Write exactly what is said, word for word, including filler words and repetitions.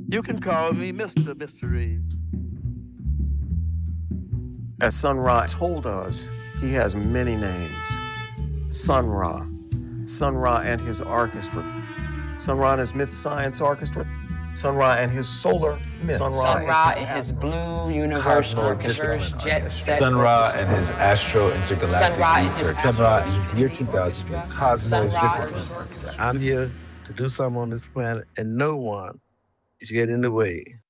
You can call me Mister Mystery. As Sun Ra told us, he has many names. Sun Ra, Sun Ra and his orchestra, Sun Ra and his Myth Science Orchestra, Sun Ra and his solar myth, Sun Ra, Sun Ra and his Blue Universe Orchestra, Jet Set. Sun Ra and his Astro Intergalactic Sun Ra Research. Sun Ra and his year two thousand Cosmos Discipline. I'm here to do something on this planet, and no one is getting in the way.